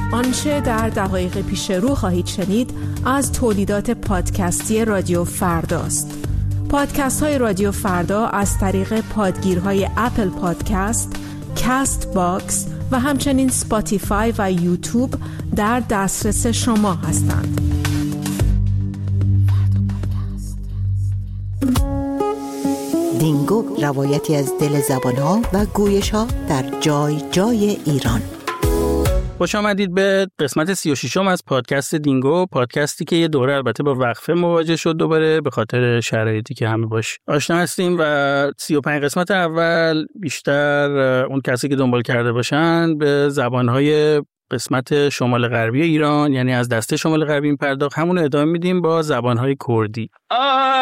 آنچه در دقایق پیش رو خواهید شنید از تولیدات پادکستی رادیو فرداست. پادکست های رادیو فردا از طریق پادگیرهای اپل پادکست، کست باکس و همچنین سپاتیفای و یوتیوب در دسترس شما هستند. دینگو روایتی از دل زبان‌ها و گویش‌ها در جای جای ایران. خوش آمدید به قسمت 36 از پادکست دینگو، پادکستی که یه دوره البته با وقفه مواجه شد دوباره به خاطر شرایطی که همه باش آشنا هستیم و 35 قسمت اول بیشتر اون کسی که دنبال کرده باشن به زبان‌های قسمت شمال غربی ایران، یعنی از دسته شمال غربی این پرداخت، همون ادامه میدیم با زبان‌های کردی.